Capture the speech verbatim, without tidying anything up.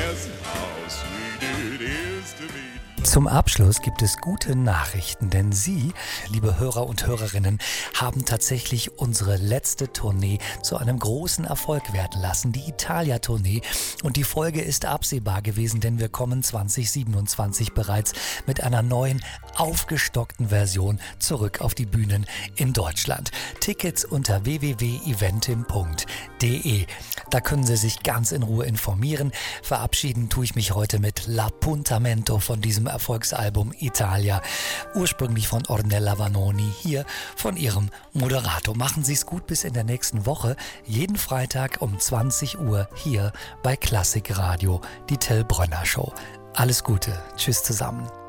yes, how sweet it is to be. Zum Abschluss gibt es gute Nachrichten, denn Sie, liebe Hörer und Hörerinnen, haben tatsächlich unsere letzte Tournee zu einem großen Erfolg werden lassen, die Italia-Tournee. Und die Folge ist absehbar gewesen, denn wir kommen zwanzig siebenundzwanzig bereits mit einer neuen, aufgestockten Version zurück auf die Bühnen in Deutschland. Tickets unter w w w punkt eventim punkt d e. Da können Sie sich ganz in Ruhe informieren. Verabschieden tue ich mich heute mit L'Appuntamento von diesem Erfolgsalbum Italia, ursprünglich von Ornella Vanoni, hier von ihrem Moderator. Machen Sie es gut bis in der nächsten Woche, jeden Freitag um zwanzig Uhr hier bei Klassik Radio, die Till Brönner Show. Alles Gute, tschüss zusammen.